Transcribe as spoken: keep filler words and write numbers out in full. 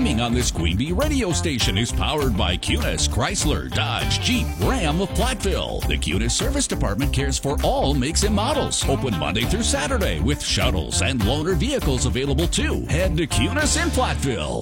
streaming on this Queen Bee radio station is powered by Cunis, Chrysler, Dodge, Jeep, Ram of Platteville. The Cunis Service Department cares for all makes and models. Open Monday through Saturday with shuttles and loaner vehicles available too. Head to Cunis in Platteville.